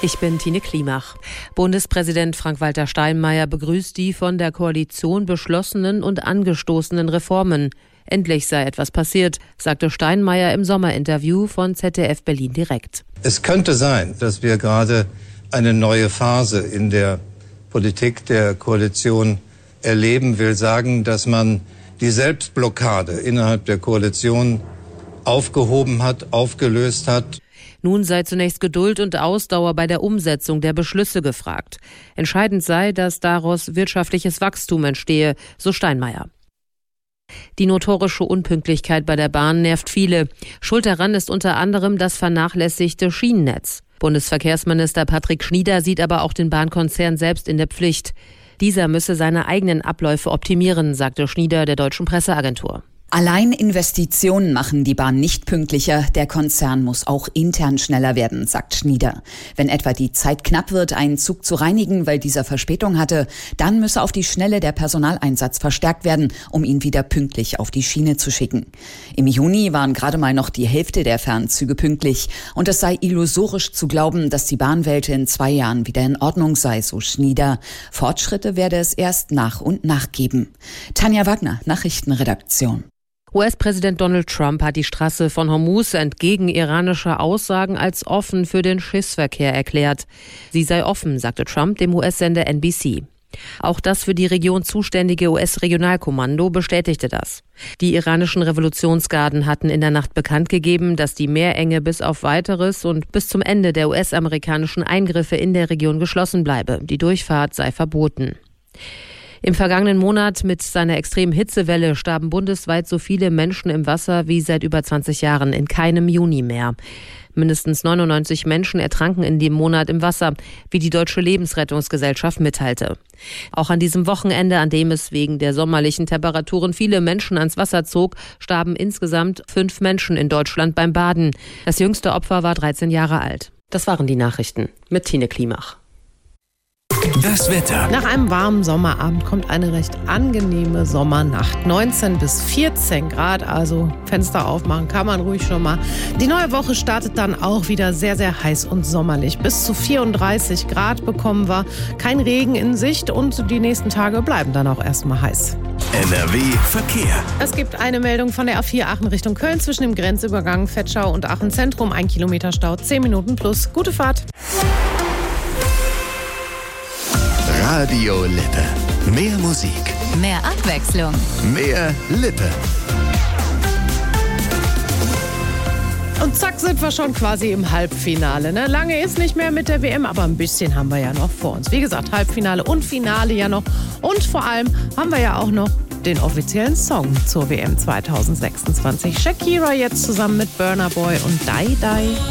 Ich bin Tine Klimach. Bundespräsident Frank-Walter Steinmeier begrüßt die von der Koalition beschlossenen und angestoßenen Reformen. Endlich sei etwas passiert, sagte Steinmeier im Sommerinterview von ZDF Berlin direkt. Es könnte sein, dass wir gerade eine neue Phase in der Politik der Koalition erleben. Will sagen, dass man die Selbstblockade innerhalb der Koalition aufgehoben hat, aufgelöst hat. Nun sei zunächst Geduld und Ausdauer bei der Umsetzung der Beschlüsse gefragt. Entscheidend sei, dass daraus wirtschaftliches Wachstum entstehe, so Steinmeier. Die notorische Unpünktlichkeit bei der Bahn nervt viele. Schuld daran ist unter anderem das vernachlässigte Schienennetz. Bundesverkehrsminister Patrick Schnieder sieht aber auch den Bahnkonzern selbst in der Pflicht. Dieser müsse seine eigenen Abläufe optimieren, sagte Schnieder der Deutschen Presseagentur. Allein Investitionen machen die Bahn nicht pünktlicher. Der Konzern muss auch intern schneller werden, sagt Schnieder. Wenn etwa die Zeit knapp wird, einen Zug zu reinigen, weil dieser Verspätung hatte, dann müsse auf die Schnelle der Personaleinsatz verstärkt werden, um ihn wieder pünktlich auf die Schiene zu schicken. Im Juni waren gerade mal noch die Hälfte der Fernzüge pünktlich. Und es sei illusorisch zu glauben, dass die Bahnwelt in 2 Jahren wieder in Ordnung sei, so Schnieder. Fortschritte werde es erst nach und nach geben. Tanja Wagner, Nachrichtenredaktion. US-Präsident Donald Trump hat die Straße von Hormuz entgegen iranischer Aussagen als offen für den Schiffsverkehr erklärt. Sie sei offen, sagte Trump dem US-Sender NBC. Auch das für die Region zuständige US-Regionalkommando bestätigte das. Die iranischen Revolutionsgarden hatten in der Nacht bekannt gegeben, dass die Meerenge bis auf Weiteres und bis zum Ende der US-amerikanischen Eingriffe in der Region geschlossen bleibe. Die Durchfahrt sei verboten. Im vergangenen Monat mit seiner extremen Hitzewelle starben bundesweit so viele Menschen im Wasser wie seit über 20 Jahren, in keinem Juni mehr. Mindestens 99 Menschen ertranken in dem Monat im Wasser, wie die Deutsche Lebensrettungsgesellschaft mitteilte. Auch an diesem Wochenende, an dem es wegen der sommerlichen Temperaturen viele Menschen ans Wasser zog, starben insgesamt 5 Menschen in Deutschland beim Baden. Das jüngste Opfer war 13 Jahre alt. Das waren die Nachrichten mit Tine Klimach. Das Wetter. Nach einem warmen Sommerabend kommt eine recht angenehme Sommernacht. 19 bis 14 Grad, also Fenster aufmachen kann man ruhig schon mal. Die neue Woche startet dann auch wieder sehr, sehr heiß und sommerlich. Bis zu 34 Grad bekommen wir. Kein Regen in Sicht und die nächsten Tage bleiben dann auch erstmal heiß. NRW Verkehr. Es gibt eine Meldung von der A4 Aachen Richtung Köln zwischen dem Grenzübergang Vetschau und Aachen Zentrum. 1 Kilometer Stau, 10 Minuten plus. Gute Fahrt. Radio Lippe. Mehr Musik. Mehr Abwechslung. Mehr Lippe. Und zack, sind wir schon quasi im Halbfinale. Ne? Lange ist nicht mehr mit der WM, aber ein bisschen haben wir ja noch vor uns. Wie gesagt, Halbfinale und Finale ja noch. Und vor allem haben wir ja auch noch den offiziellen Song zur WM 2026. Shakira jetzt zusammen mit Burna Boy und Dai Dai.